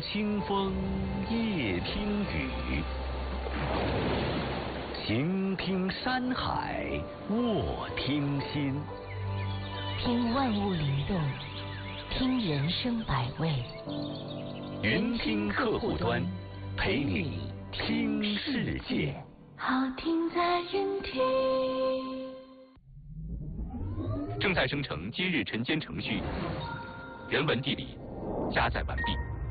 清风，夜听雨，行听山海，卧听心。 听万物灵动，听人生百味。 云听客户端，陪你听世界。 好听在云听。 正在生成今日晨间程序，人文地理加载完毕。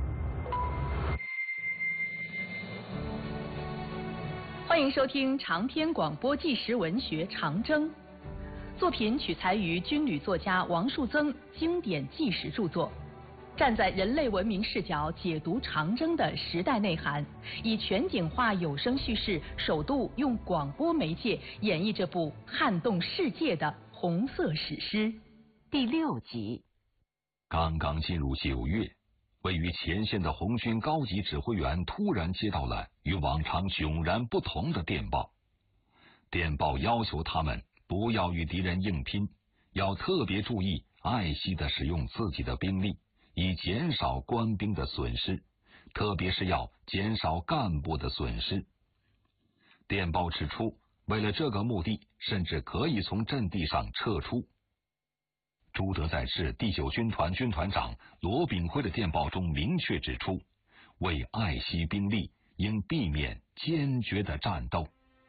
欢迎收听长篇广播纪实文学《长征》，作品取材于军旅作家王树增经典纪实著作，站在人类文明视角解读长征的时代内涵，以全景化有声叙事，首度用广播媒介演绎这部撼动世界的红色史诗。 第6集。 刚刚进入9月，位于前线的红军高级指挥员突然接到了与往常迥然不同的电报。电报要求他们不要与敌人硬拼，要特别注意爱惜地使用自己的兵力，以减少官兵的损失，特别是要减少干部的损失。电报指出，为了这个目的，甚至可以从阵地上撤出。朱德在世第9军团军团长罗炳辉的电报中明确指出，为爱惜兵力，应避免坚决的战斗。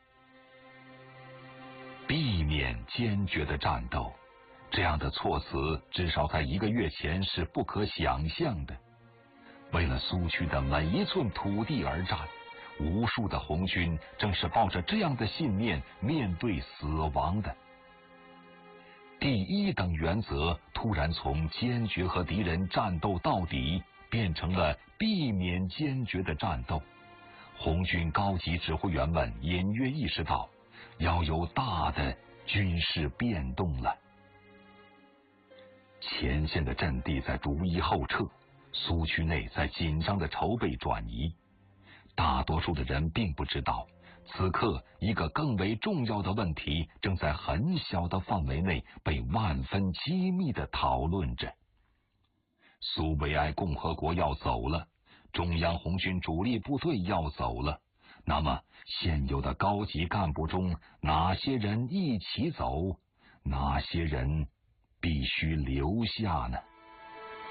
避免坚决的战斗，这样的措辞至少在1个月前是不可想象的。为了苏区的每一寸土地而战，无数的红军正是抱着这样的信念面对死亡的。第1等原则突然从坚决和敌人战斗到底变成了避免坚决的战斗。红军高级指挥员们隐约意识到，要有大的军事变动了。前线的阵地在逐一后撤，苏区内在紧张的筹备转移。大多数的人并不知道，此刻一个更为重要的问题正在很小的范围内被万分机密地讨论着。苏维埃共和国要走了，中央红军主力部队要走了，那么现有的高级干部中，哪些人一起走，哪些人必须留下呢？